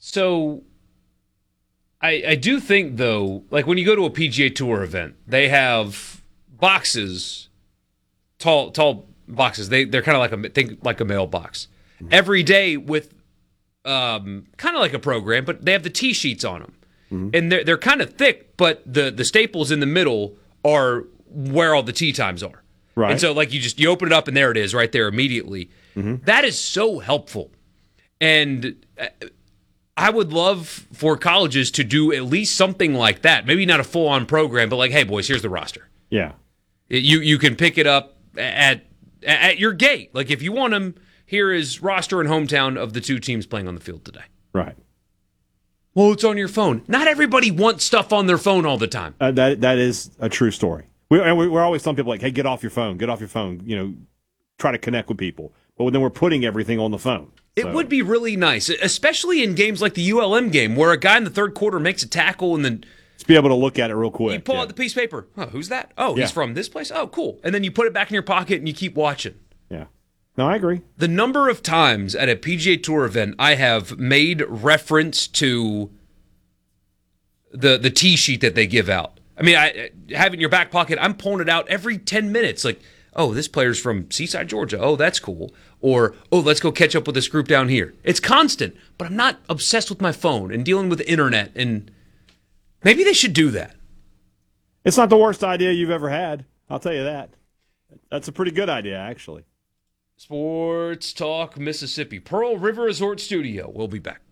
So I do think though, like when you go to a PGA Tour event, they have boxes, tall boxes. They're kind of like like a mailbox. Every day with kind of like a program, but they have the tee sheets on them, and they're kind of thick, but the staples in the middle are where all the tee times are. Right. And so like you open it up and there it is right there immediately. That is so helpful. And I would love for colleges to do at least something like that. Maybe not a full-on program, but like, hey, boys, here's the roster. Yeah. You can pick it up at your gate. Like, if you want them, here is roster and hometown of the two teams playing on the field today. Right. Well, it's on your phone. Not everybody wants stuff on their phone all the time. That is a true story. We're always telling people, like, hey, get off your phone. Get off your phone. Try to connect with people. But then we're putting everything on the phone. It would be really nice, especially in games like the ULM game where a guy in the third quarter makes a tackle and then just be able to look at it real quick. You pull out the piece of paper. Oh, who's that? Oh, he's from this place? Oh, cool. And then you put it back in your pocket and you keep watching. Yeah. No, I agree. The number of times at a PGA Tour event I have made reference to the tee sheet that they give out. I mean, I have it in your back pocket. I'm pulling it out every 10 minutes. Like, oh, this player's from Seaside, Georgia. Oh, that's cool. Or, oh, let's go catch up with this group down here. It's constant, but I'm not obsessed with my phone and dealing with the internet. And maybe they should do that. It's not the worst idea you've ever had. I'll tell you that. That's a pretty good idea, actually. Sports Talk Mississippi. Pearl River Resort Studio. We'll be back.